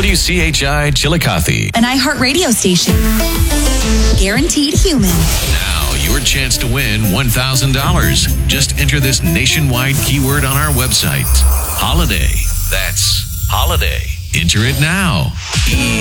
WCHI Chillicothe. An iHeartRadio station. Guaranteed human. Now, your chance to win $1,000. Just enter this nationwide keyword on our website. Holiday. That's holiday. Enter it now.